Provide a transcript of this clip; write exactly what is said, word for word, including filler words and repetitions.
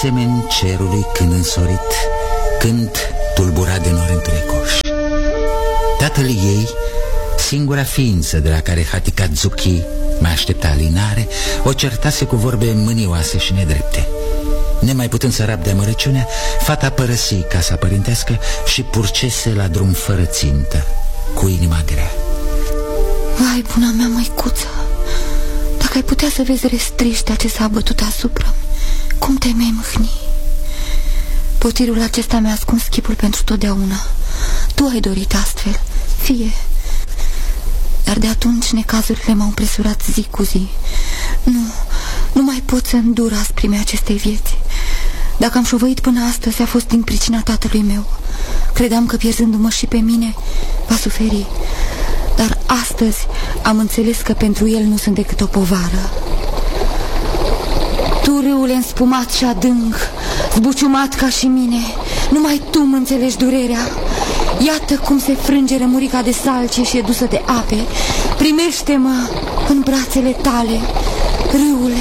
semeni cerului când însorit, când tulburat de nori întunecoși. Tatăl ei, singura ființă de la care Hatikazuki mai aștepta alinare, o certase cu vorbe mânioase și nedrepte. Nemai putând să rabde amărăciunea, fata părăsi casa părintească și purcese la drum fără țintă, cu inima grea. Vai, buna mea măicuță, dacă ai putea să vezi restriștea ce s-a bătut asupra, cum te-ai mai mâhni. Potirul acesta mi-a ascuns chipul pentru totdeauna. Tu ai dorit astfel, fie. Dar de atunci necazurile m-au împresurat zi cu zi. Nu, nu mai pot să îndur asprimea acestei vieți. Dacă am șovăit până astăzi, a fost din pricina tatălui meu. Credeam că pierzându-mă și pe mine va suferi. Dar astăzi am înțeles că pentru el nu sunt decât o povară. Tu, râule înspumat și adânc, zbuciumat ca și mine, numai tu mă înțelegi durerea. Iată cum se frânge rămurica de salce și e dusă de ape. Primește-mă în brațele tale, râule.